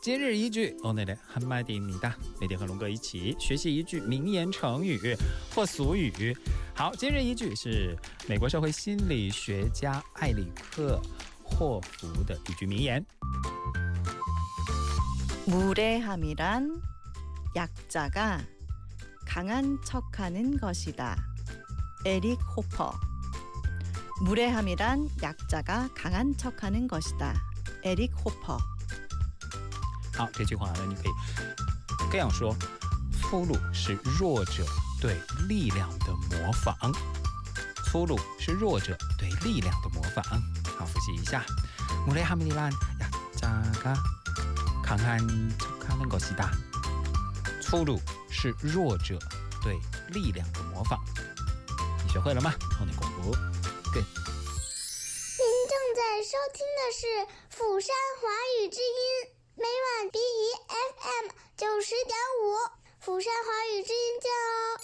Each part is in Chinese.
今日一句 오늘의 한마디입니다. 每天和龙哥一起学习一句名言成语或俗语。好，今日一句是美国社会心理学家艾里克霍夫的一句名言。 무례함이란 약자가 강한 척하는 것이다. 에릭 호퍼. 무례함이란 약자가 강한 척하는 것이다. 에릭 호퍼. 好，这句话呢，你可以这样说：粗鲁是弱者对力量的模仿。粗鲁是弱者对力量的模仿。好，复习一下。무례함이란 약자가 강한 척하는 것이다。粗鲁是弱者对力量的模仿。你学会了吗？后面巩固。对。 您正在收听的是釜山华语之音。 每晚 BEFM 90.5， 釜山华语之音见哦。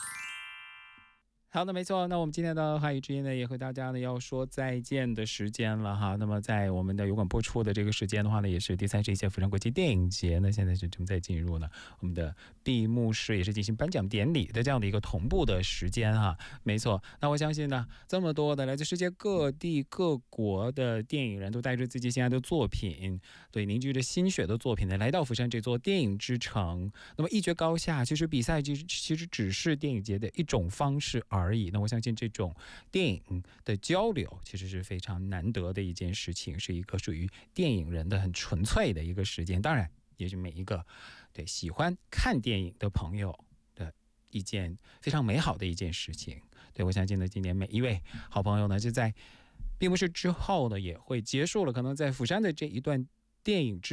好的，没错。那我们今天的华语之音呢，也和大家呢要说再见的时间了哈。那么在我们的油管播出的这个时间的话呢，也是第31届釜山国际电影节呢，现在是正在进入呢我们的闭幕式，也是进行颁奖典礼的这样的一个同步的时间哈。没错。那我相信呢，这么多的来自世界各地各国的电影人都带着自己心爱的作品，对，凝聚着心血的作品呢，来到釜山这座电影之城。那么一决高下，其实比赛其实只是电影节的一种方式而已。那我相信这种电影的交流其实是非常难得的一件事情，是一个属于电影人的很纯粹的一个时间。当然也是每一个对喜欢看电影的朋友的一件非常美好的一件事情。对，我相信呢，今年每一位好朋友呢，就在闭幕式之后呢，也会结束了可能在釜山的这一段电影之